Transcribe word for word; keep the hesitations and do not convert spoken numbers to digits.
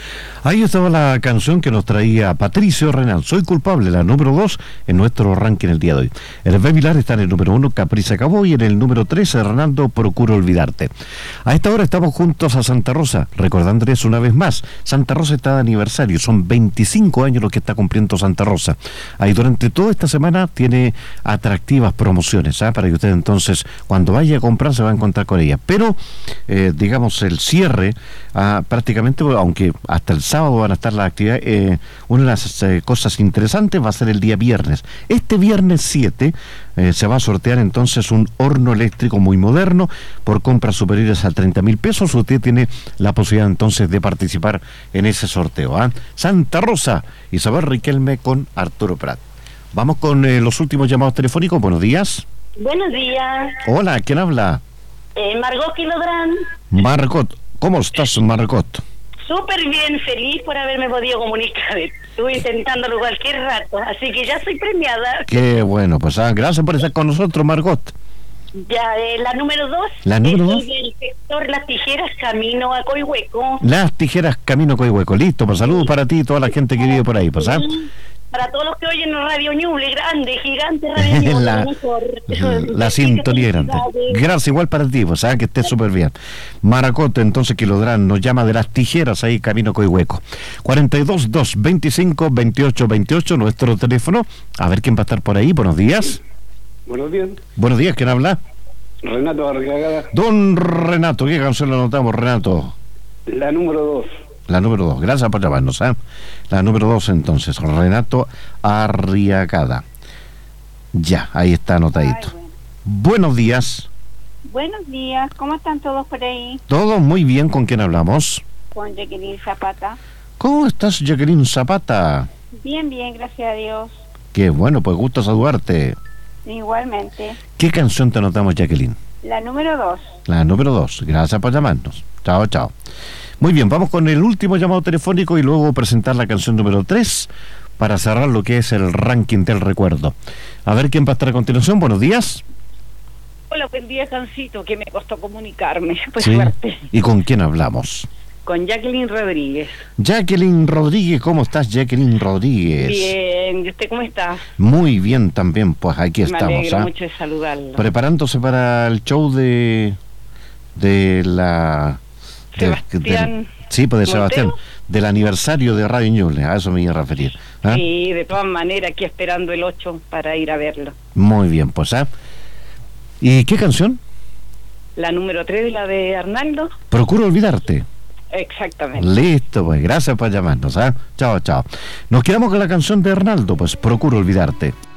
Ahí estaba la canción que nos traía Patricio Renal, Soy culpable, la número dos en nuestro ranking el día de hoy. El B. Vilar está en el número uno, Capri se acabó, y en el número tres, Hernando, Procuro olvidarte. A esta hora estamos juntos a Santa Rosa, recordándoles una vez más, Santa Rosa está de aniversario, son veinticinco años los que está cumpliendo Santa Rosa. Ahí durante toda esta semana tiene atractivas promociones, ¿eh? Para que usted entonces, cuando vaya a comprar, se va a encontrar con ella. Pero, eh, digamos, el cierre, ah, prácticamente, aunque hasta el sábado van a estar las actividades, eh, una de las eh, cosas interesantes va a ser el día viernes. Este viernes siete eh, se va a sortear entonces un horno eléctrico muy moderno por compras superiores a treinta mil pesos. Usted tiene la posibilidad entonces de participar en ese sorteo. ¿eh? Santa Rosa, Isabel Riquelme con Arturo Prat. Vamos con eh, los últimos llamados telefónicos. Buenos días. Buenos días. Hola, ¿quién habla? Eh, Margot Quilodrán. Margot, ¿cómo estás, Margot? Súper bien, feliz por haberme podido comunicar. Estuve intentándolo cualquier rato, así que ya soy premiada. Qué bueno, pues ah, gracias por estar con nosotros, Margot. Ya, eh, la número dos. La número dos. El sector Las Tijeras, camino a Coihueco. Las Tijeras, camino a Coihueco. Listo, pues saludos para ti y toda la gente que vive por ahí, pues, ¿ah? Para todos los que oyen Radio Ñuble, grande, gigante Radio Ñuble, la, la sintonía grande. Gracias, igual para ti, pues, ¿sabes? Que estés súper bien. Maracote, entonces, Quilodrán, nos llama de Las Tijeras, ahí, camino Coihueco. cuarenta y dos, dos, veinticinco, veintiocho, veintiocho, nuestro teléfono. A ver quién va a estar por ahí. Buenos días. Buenos días. Buenos días, ¿quién habla? Renato Arriagada. Don Renato, ¿qué canción le anotamos, Renato? La número dos. La número dos, gracias por llamarnos, ¿eh? La número dos, entonces, Renato Arriagada. Ya, ahí está anotadito. Ay, bueno. Buenos días. Buenos días, ¿cómo están todos por ahí? Todo muy bien, ¿con quién hablamos? Con Jacqueline Zapata. ¿Cómo estás, Jacqueline Zapata? Bien, bien, gracias a Dios. Qué bueno, pues gusto saludarte. Igualmente. ¿Qué canción te anotamos, Jacqueline? La número dos. La número dos, gracias por llamarnos. Chao, chao. Muy bien, vamos con el último llamado telefónico y luego presentar la canción número tres para cerrar lo que es el ranking del recuerdo. A ver quién va a estar a continuación. Buenos días. Hola, buen día, Jancito, que me costó comunicarme. Pues sí. Suerte. ¿Y con quién hablamos? Con Jacqueline Rodríguez. Jacqueline Rodríguez, ¿cómo estás, Jacqueline Rodríguez? Bien, ¿y usted cómo está? Muy bien también, pues aquí estamos. Me alegro ¿eh? mucho de saludarlo. Preparándose para el show de de la... Sebastián. De, de, sí, pues de Sebastián, del aniversario de Radio Ñuble, a eso me iba a referir. ¿eh? Sí, de todas maneras, aquí esperando el ocho para ir a verlo. Muy bien, pues, ¿eh? ¿Y qué canción? La número tres, la de Arnaldo. Procuro olvidarte. Exactamente. Listo, pues, gracias por llamarnos, ¿eh? Chao, chao. Nos quedamos con la canción de Arnaldo, pues, Procuro olvidarte.